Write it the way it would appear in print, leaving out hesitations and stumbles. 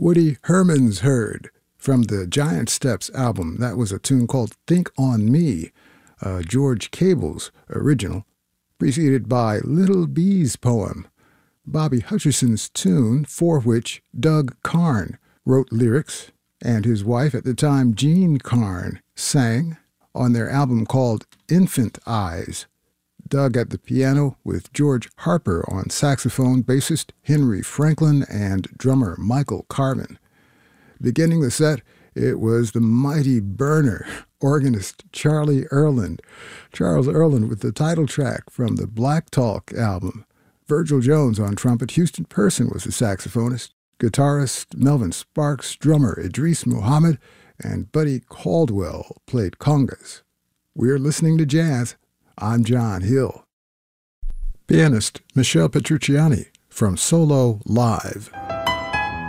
Woody Herman's Herd from the Giant Steps album. That was a tune called Think on Me, George Cable's original, preceded by Little Bee's poem, Bobby Hutcherson's tune, for which Doug Carn wrote lyrics, and his wife at the time, Jean Carn, sang on their album called Infant Eyes. Doug at the piano with George Harper on saxophone, bassist Henry Franklin, and drummer Michael Carvin. Beginning the set, it was the mighty burner, organist Charles Earland with the title track from the Black Talk album. Virgil Jones on trumpet, Houston Person was the saxophonist, guitarist Melvin Sparks, drummer Idris Muhammad, and Buddy Caldwell played congas. We're listening to jazz. I'm John Hill. Pianist Michelle Petrucciani from Solo Live.